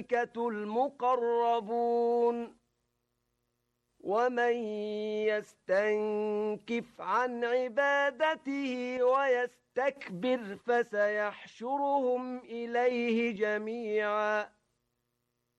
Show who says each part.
Speaker 1: الملائكة المقربون ومن يستنكف عن عبادته ويستكبر فسيحشرهم إليه جميعا